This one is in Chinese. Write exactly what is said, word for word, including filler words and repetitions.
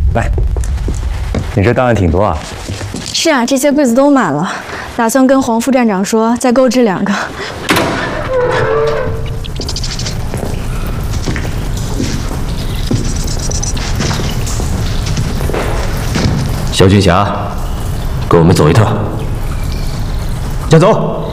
来，你这档案挺多啊。 是啊，这些柜子都满了，打算跟黄副站长说再购置两个。 肖军霞，跟我们走一趟。 先走。